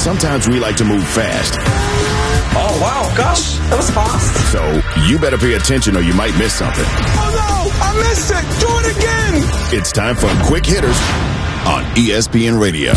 sometimes we like to move fast. Oh, wow. Gosh, that was fast. So you better pay attention or you might miss something. Oh, no. I missed it. Do it again. It's time for Quick Hitters on ESPN Radio.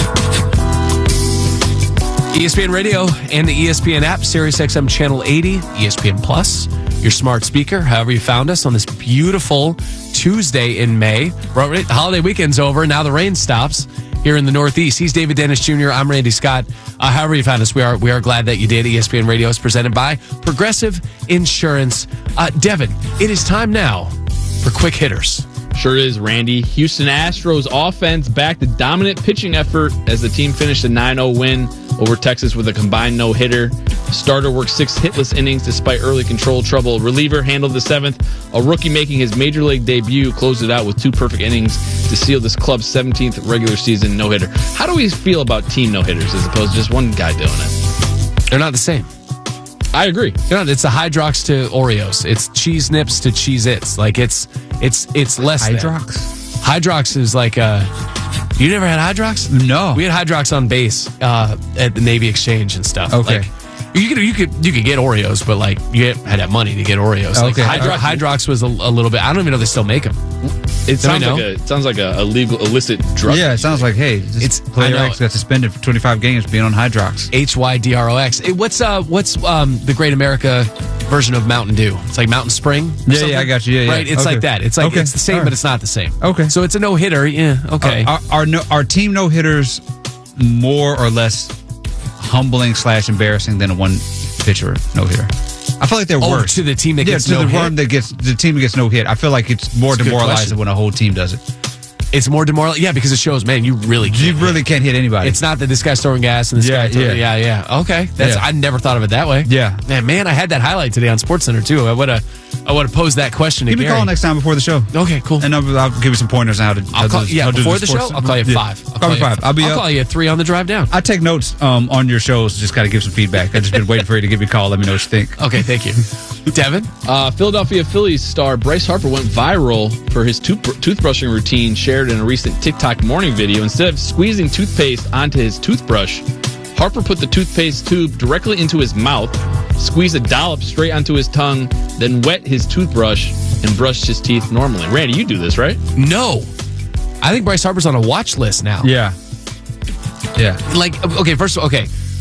ESPN Radio and the ESPN app, SiriusXM Channel 80, ESPN Plus, your smart speaker, however you found us on this beautiful Tuesday in May. Holiday weekend's over. Now the rain stops here in the Northeast. He's David Dennis Jr. I'm Randy Scott. However you found us, we are glad that you did. ESPN Radio is presented by Progressive Insurance. Devin, it is time now for Quick Hitters. Sure is, Randy. Houston Astros offense backed a dominant pitching effort as the team finished a 9-0 win over Texas with a combined no-hitter. Starter worked 6 hitless innings despite early control trouble. Reliever handled the 7th. A rookie making his major league debut closed it out with 2 perfect innings to seal this club's 17th regular season no-hitter. How do we feel about team no-hitters as opposed to just one guy doing it? They're not the same. I agree. It's a Hydrox to Oreos. It's Cheese Nips to Cheez-Its. Like it's less Hydrox? Hydrox is like you never had Hydrox? No. We had Hydrox on base at the Navy Exchange and stuff. Okay. Like, you could get Oreos, but like you had to have money to get Oreos. Like, Okay. Hydrox was a little bit. I don't even know if they still make them. It sounds like a illegal, illicit drug. Yeah, it sounds like, hey, this player X got suspended for 25 games being on Hydrox. HYDROX. What's the Great America version of Mountain Dew? It's like Mountain Spring. Yeah, I got you. Yeah, right. It's okay. like that. It's like it's the same, but it's not the same. Okay. So it's a no hitter. Yeah. Okay. Are team no hitters more or less humbling / embarrassing than a one pitcher no hitter? I feel like they're worse to the team that gets no hit. The team that gets no hit. I feel like it's more demoralizing when a whole team does it. It's more demoralizing. Yeah, because it shows, man, you really can't hit anybody. It's not that this guy's throwing gas and this guy throwing. Yeah. Okay, I never thought of it that way. Yeah, man, I had that highlight today on SportsCenter too. I would have posed that question to Gary. Give me a call next time before the show. Okay, cool. And I'll give you some pointers on how to. Before the show, I'll call you at 5. Call me 5. I'll call you at 3 on the drive down. I take notes on your shows. Just got to give some feedback. I've just been waiting for you to give me a call. Let me know what you think. Okay, thank you. Devin? Philadelphia Phillies star Bryce Harper went viral for his toothbrushing routine shared in a recent TikTok morning video. Instead of squeezing toothpaste onto his toothbrush, Harper put the toothpaste tube directly into his mouth, squeezed a dollop straight onto his tongue, then wet his toothbrush and brushed his teeth normally. Randy, you do this, right? No. I think Bryce Harper's on a watch list now. Yeah. Like, okay, first of all,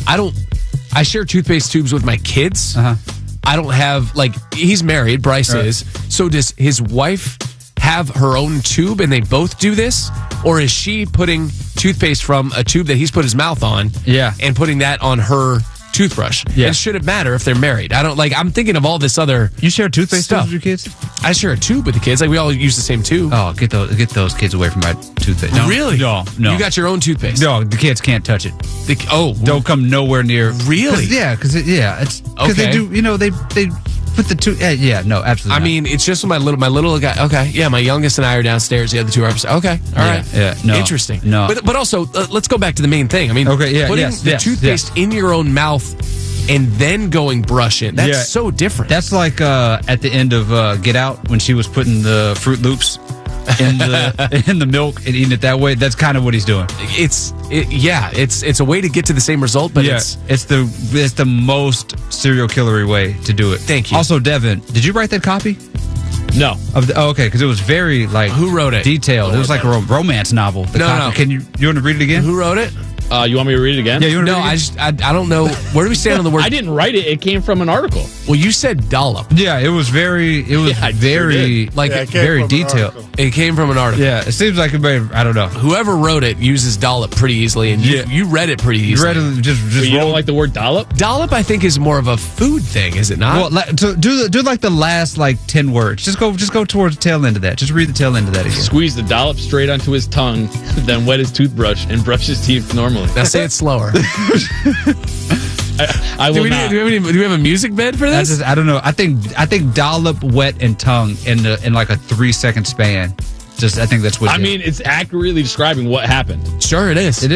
I share toothpaste tubes with my kids. Uh-huh. I don't have, he's married, Bryce is. So does his wife have her own tube and they both do this? Or is she putting toothpaste from a tube that he's put his mouth on and putting that on her toothbrush? Yeah. And should it matter if they're married? I don't, I'm thinking of all this other You share toothpaste stuff tubes with your kids? I share a tube with the kids. Like, we all use the same tube. Oh, get those kids away from my toothpaste. No, really? No. You got your own toothpaste? No, the kids can't touch it. Don't come nowhere near. Really? Because they do. They put the two. No, absolutely. I mean, it's just my little guy. Okay, yeah, my youngest and I are downstairs. The other two are upstairs. Okay, all right. Yeah, no, interesting. No, but also let's go back to the main thing. I mean, putting the toothpaste in your own mouth and then going brush it. That's so different. That's like at the end of Get Out when she was putting the Fruit Loops in the milk and eating it that way. That's kind of what he's doing. It's a way to get to the same result, but it's the most serial killery way to do it. Thank you. Also, Devin, did you write that copy? No. Okay, because it was very who wrote it? Detailed. It was like a romance novel. No. Can you want to read it again? Who wrote it? You want me to read it again? Yeah, you want to read it again? I don't know. Where do we stand on the word? I didn't write it. It came from an article. Well, you said dollop. Yeah, it was very very detailed. It came from an article. Yeah, it seems like I don't know. Whoever wrote it uses dollop pretty easily, and you read it pretty easily. You read it just you don't like the word dollop? Dollop, I think, is more of a food thing, is it not? Well, do like the last 10 words. Just go towards the tail end of that. Just read the tail end of that again. Squeeze the dollop straight onto his tongue, then wet his toothbrush and brush his teeth normally. Now say it slower. I will not. Do we have a music bed for this? I don't know. I think dollop, wet, and tongue in like a 3-second span. I think that's what. I mean, it's accurately describing what happened. Sure, it is. It is.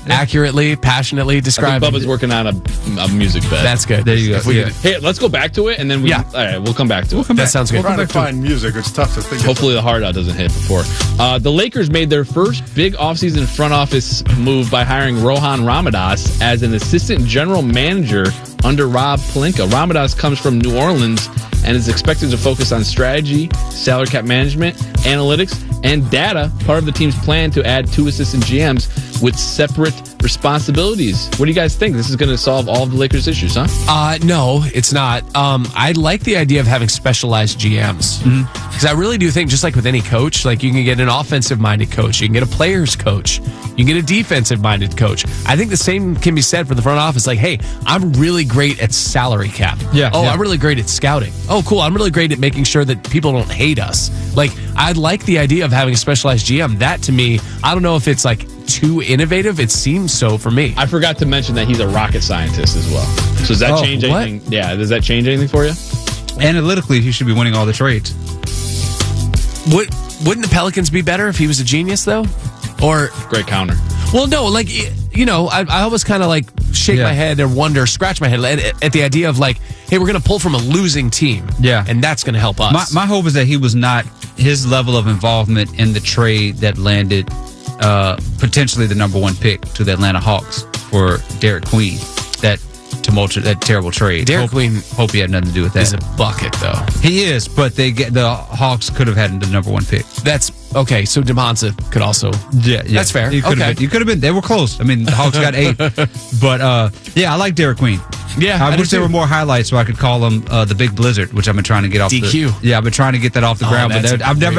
accurately, passionately I think describing. Bubba's working on a music bed. That's good. There you go. If we Yeah. could- Hey, let's go back to it, and then all right, we'll come back to it. that sounds good. Trying to find music, it's tough to think of. Hopefully the hard out doesn't hit before. The Lakers made their first big offseason front office move by hiring Rohan Ramadas as an assistant general manager under Rob Pelinka. Ramadas comes from New Orleans and is expected to focus on strategy, salary cap management, analytics, and data, part of the team's plan to add 2 assistant GMs with separate responsibilities. What do you guys think? This is going to solve all of the Lakers' issues, huh? No, it's not. I like the idea of having specialized GMs because I really do think, just like with any coach, like you can get an offensive-minded coach, you can get a players coach, you can get a defensive-minded coach. I think the same can be said for the front office. Like, hey, I'm really great at salary cap. Yeah. I'm really great at scouting. Oh, cool. I'm really great at making sure that people don't hate us. Like, I like the idea of having a specialized GM. That to me, I don't know if it's like too innovative. It seems so for me. I forgot to mention that he's a rocket scientist as well. So does that change what? anything? Yeah, does that change anything for you? Analytically, he should be winning all the trades. Wouldn't the Pelicans be better if he was a genius, though? Or Great counter. well, no, like, you know, I always kind of like shake my head and wonder, scratch my head at the idea of like, hey, we're going to pull from a losing team. Yeah. And that's going to help us. My hope is that he was not his level of involvement in the trade that landed potentially the number 1 pick to the Atlanta Hawks for Derek Queen. That terrible trade. Derek Queen Hope he had nothing to do with that. is a bucket, though. He is, but the Hawks could have had the number 1 pick. That's okay. So DeMonza could also. Yeah, That's fair. He could Okay. have been. They were close. I mean, the Hawks got 8, but yeah, I like Derek Queen. Yeah, I I wish do there too. were more highlights so I could call him the Big Blizzard, which I've been trying to get off. DQ. Yeah, I've been trying to get that off the ground, but that's a I've never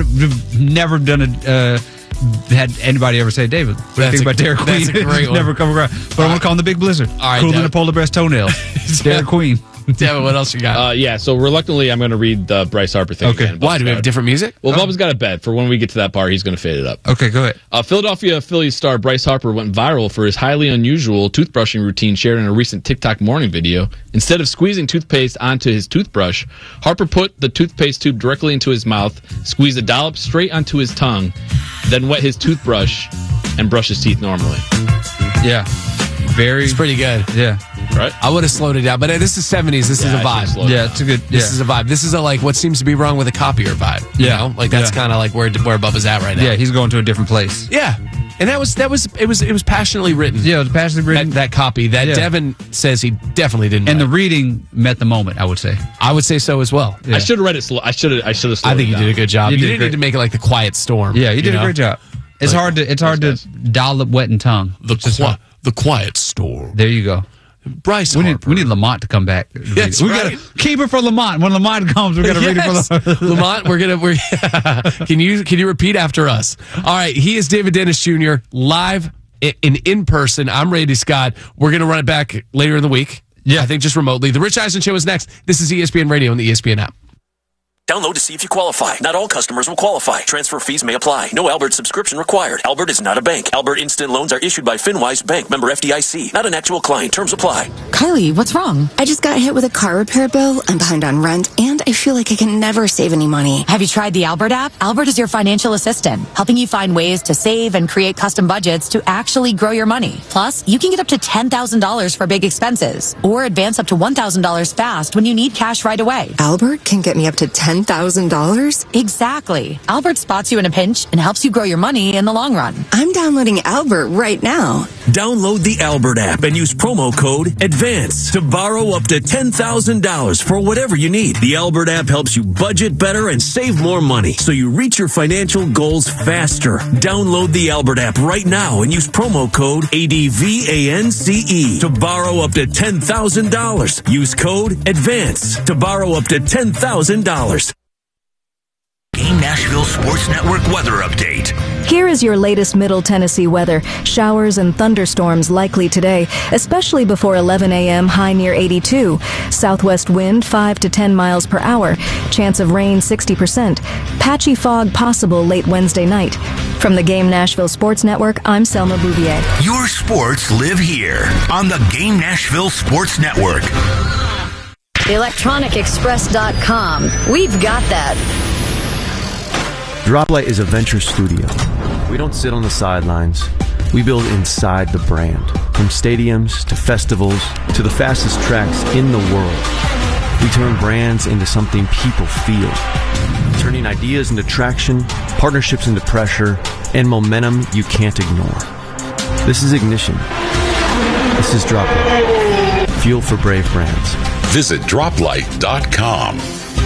done a. Had anybody ever say, David, what do you think about Derek Queen? That's a great one. Never come around. But I'm going to call him the Big Blizzard. All right, Cooler than a Devin. polar bear's toenail. Derek Queen. Devin, what else you got? Yeah, so reluctantly, I'm going to read the Bryce Harper thing Okay. again. Why do we have different music? Well, Bubba's got a bet for when we get to that part. He's going to fade it up. Okay, go ahead. Philadelphia Phillies star Bryce Harper went viral for his highly unusual toothbrushing routine shared in a recent TikTok morning video. Instead of squeezing toothpaste onto his toothbrush, Harper put the toothpaste tube directly into his mouth, squeezed a dollop straight onto his tongue, then wet his toothbrush and brush his teeth normally. Yeah. Very. It's pretty good. Yeah. Right? I would have slowed it down, but this is 70s. This is a I should've vibe. slowed it Yeah, down. it's a good. This is a vibe. This is a like what seems to be wrong with a copier vibe. You Yeah. know? Like that's Yeah. kind of like where Bubba's at right now. Yeah, he's going to a different place. Yeah. And it was passionately written. Yeah, it was passionately written. That copy that Yeah. Devin says he definitely didn't. And the write. reading met the moment, I would say. I would say so as well. Yeah. I should have read it slow. I should have slowed I think it you down. did a good job. You You, did didn't great. need to make it like the quiet storm. Yeah, you did know? a great job. It's hard to dollop wet and tongue. The quiet storm. There you go. Bryce We Harper. need Lamont to come back. That's we right. gotta keep it for Lamont. When Lamont comes, we gotta read it Yes. for Lamont, we're can you repeat after us? All right, he is David Dennis Jr. live in person. I'm Randy Scott. We're gonna run it back later in the week. Yeah. I think just remotely. The Rich Eisen Show is next. This is ESPN Radio and the ESPN app. Download to see if you qualify. Not all customers will qualify. Transfer fees may apply. No Albert subscription required. Albert is not a bank. Albert Instant Loans are issued by FinWise Bank, member FDIC. Not an actual client. Terms apply. Kylie, what's wrong? I just got hit with a car repair bill. I'm behind on rent, and I feel like I can never save any money. Have you tried the Albert app? Albert is your financial assistant, helping you find ways to save and create custom budgets to actually grow your money. Plus, you can get up to $10,000 for big expenses, or advance up to $1,000 fast when you need cash right away. Albert can get me up to $10,000? Exactly. Albert spots you in a pinch and helps you grow your money in the long run. I'm downloading Albert right now. Download the Albert app and use promo code ADVANCE to borrow up to $10,000 for whatever you need. The Albert app helps you budget better and save more money so you reach your financial goals faster. Download the Albert app right now and use promo code ADVANCE to borrow up to $10,000. Use code ADVANCE to borrow up to $10,000. Game Nashville Sports Network weather update. Here is your latest Middle Tennessee weather. Showers and thunderstorms likely today, especially before 11 a.m., high near 82. Southwest wind 5 to 10 miles per hour. Chance of rain 60%. Patchy fog possible late Wednesday night. From the Game Nashville Sports Network, I'm Selma Bouvier. Your sports live here on the Game Nashville Sports Network. ElectronicExpress.com. We've got that. Droplight is a venture studio. We don't sit on the sidelines. We build inside the brand, from stadiums to festivals to the fastest tracks in the world. We turn brands into something people feel, turning ideas into traction, partnerships into pressure, and momentum you can't ignore. This is Ignition. This is Droplight. Fuel for brave brands. Visit droplight.com.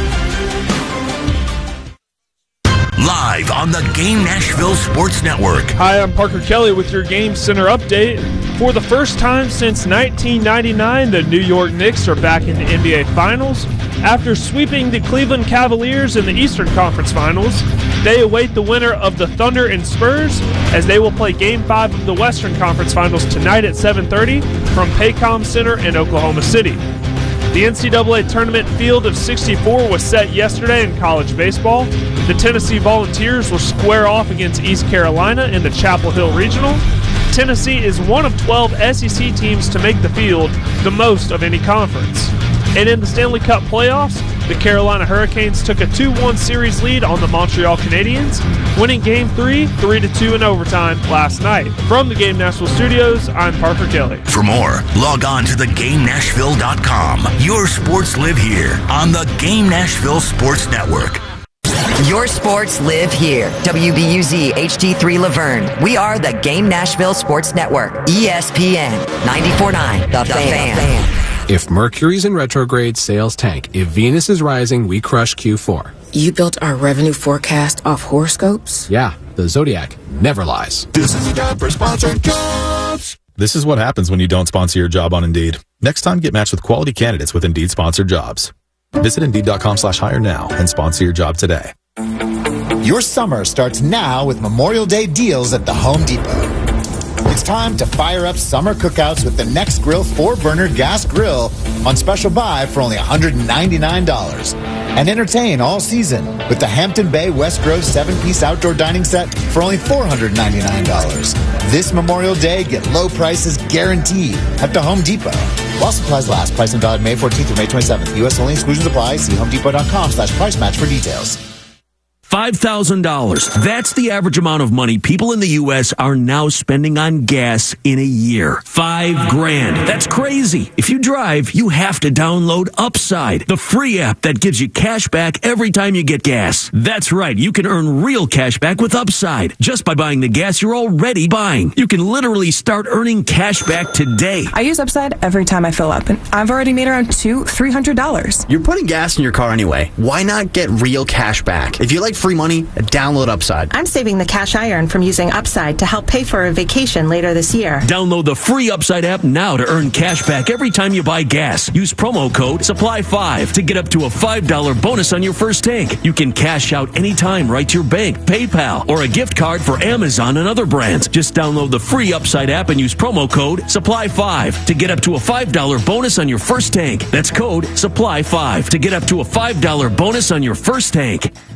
Live on the Game Nashville Sports Network. Hi, I'm Parker Kelly with your Game Center update. For the first time since 1999, the New York Knicks are back in the NBA Finals. After sweeping the Cleveland Cavaliers in the Eastern Conference Finals, they await the winner of the Thunder and Spurs as they will play Game 5 of the Western Conference Finals tonight at 7:30 from Paycom Center in Oklahoma City. The NCAA tournament field of 64 was set yesterday in college baseball. The Tennessee Volunteers will square off against East Carolina in the Chapel Hill Regional. Tennessee is one of 12 SEC teams to make the field, the most of any conference. And in the Stanley Cup playoffs, the Carolina Hurricanes took a 2-1 series lead on the Montreal Canadiens, winning Game 3, 3-2 in overtime last night. From the Game Nashville studios, I'm Parker Kelly. For more, log on to thegamenashville.com. Your sports live here on the Game Nashville Sports Network. Your sports live here. WBUZ HD3 Laverne. We are the Game Nashville Sports Network. ESPN 94.9. The Fan. If Mercury's in retrograde, sales tank. If Venus is rising, we crush Q4. You built our revenue forecast off horoscopes? Yeah, the Zodiac never lies. This is the time for sponsored jobs. This is what happens when you don't sponsor your job on Indeed. Next time, get matched with quality candidates with Indeed sponsored jobs. Visit Indeed.com/hire now and sponsor your job today. Your summer starts now with Memorial Day deals at the Home Depot. It's time to fire up summer cookouts with the Next Grill 4-burner gas grill on special buy for only $199. And entertain all season with the Hampton Bay West Grove 7-piece outdoor dining set for only $499. This Memorial Day, get low prices guaranteed at the Home Depot. While supplies last. Pricing valid May 14th through May 27th. U.S. only. Exclusions apply. See homedepot.com/price match for details. $5,000. That's the average amount of money people in the U.S. are now spending on gas in a year. $5,000. That's crazy. If you drive, you have to download Upside, the free app that gives you cash back every time you get gas. That's right. You can earn real cash back with Upside just by buying the gas you're already buying. You can literally start earning cash back today. I use Upside every time I fill up, and I've already made around $300. You're putting gas in your car anyway. Why not get real cash back? If you like free money, download Upside. I'm saving the cash I earn from using Upside to help pay for a vacation later this year. Download the free Upside app now to earn cash back every time you buy gas. Use promo code SUPPLY5 to get up to a $5 bonus on your first tank. You can cash out anytime right to your bank, PayPal, or a gift card for Amazon and other brands. Just download the free Upside app and use promo code SUPPLY5 to get up to a $5 bonus on your first tank. That's code SUPPLY5 to get up to a $5 bonus on your first tank.